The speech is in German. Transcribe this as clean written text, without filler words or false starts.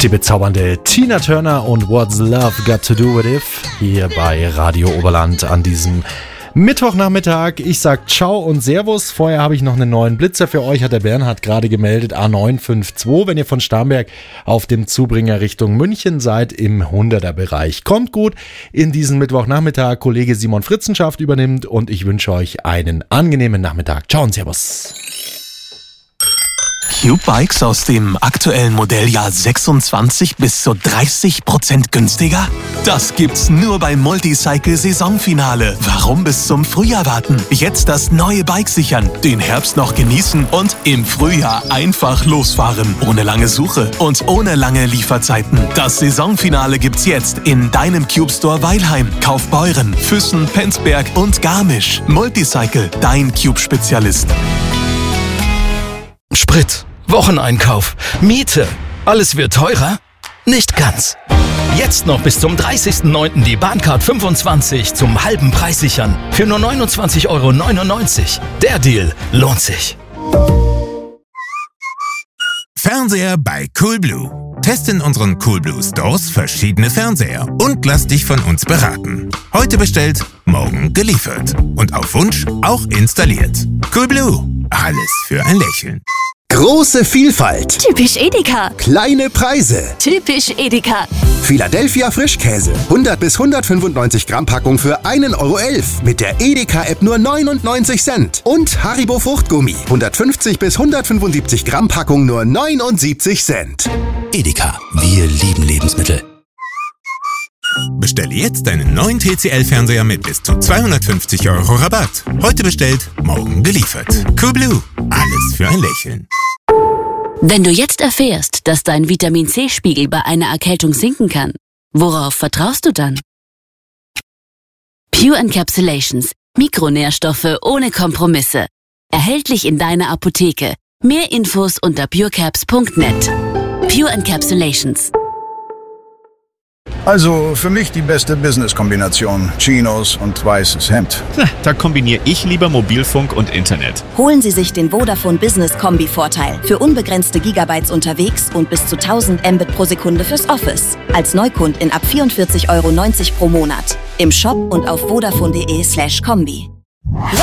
Die bezaubernde Tina Turner und What's Love Got to Do With It hier bei Radio Oberland an diesem Mittwochnachmittag. Ich sag Ciao und Servus. Vorher habe ich noch einen neuen Blitzer für euch, hat der Bernhard gerade gemeldet. A952, wenn ihr von Starnberg auf dem Zubringer Richtung München seid, im 100er-Bereich. Kommt gut in diesen Mittwochnachmittag. Kollege Simon Fritzenschaft übernimmt und ich wünsche euch einen angenehmen Nachmittag. Ciao und Servus. Cube Bikes aus dem aktuellen Modelljahr 26 bis zu 30% günstiger? Das gibt's nur beim Multicycle Saisonfinale. Warum bis zum Frühjahr warten? Jetzt das neue Bike sichern, den Herbst noch genießen und im Frühjahr einfach losfahren. Ohne lange Suche und ohne lange Lieferzeiten. Das Saisonfinale gibt's jetzt in deinem Cube Store Weilheim, Kaufbeuren, Füssen, Penzberg und Garmisch. Multicycle, dein Cube-Spezialist. Sprit, Wocheneinkauf, Miete, alles wird teurer? Nicht ganz. Jetzt noch bis zum 30.09. die Bahncard 25 zum halben Preis sichern. Für nur 29,99 €. Der Deal lohnt sich. Fernseher bei Coolblue. Teste in unseren Coolblue Stores verschiedene Fernseher und lass dich von uns beraten. Heute bestellt, morgen geliefert. Und auf Wunsch auch installiert. Coolblue. Alles für ein Lächeln. Große Vielfalt. Typisch Edeka. Kleine Preise. Typisch Edeka. Philadelphia Frischkäse. 100 bis 195 Gramm Packung für 1,11 € mit der Edeka-App nur 99 Cent. Und Haribo Fruchtgummi. 150 bis 175 Gramm Packung nur 79 Cent. Edeka, wir lieben Lebensmittel. Bestelle jetzt deinen neuen TCL-Fernseher mit bis zu 250 € Rabatt. Heute bestellt, morgen geliefert. Coolblue. Alles für ein Lächeln. Wenn du jetzt erfährst, dass dein Vitamin-C-Spiegel bei einer Erkältung sinken kann, worauf vertraust du dann? Pure Encapsulations. Mikronährstoffe ohne Kompromisse. Erhältlich in deiner Apotheke. Mehr Infos unter purecaps.net. Pure Encapsulations. Also für mich die beste Business-Kombination. Chinos und weißes Hemd. Da kombiniere ich lieber Mobilfunk und Internet. Holen Sie sich den Vodafone Business Kombi-Vorteil. Für unbegrenzte Gigabytes unterwegs und bis zu 1000 Mbit pro Sekunde fürs Office. Als Neukundin ab 44,90 € pro Monat. Im Shop und auf vodafone.de/kombi.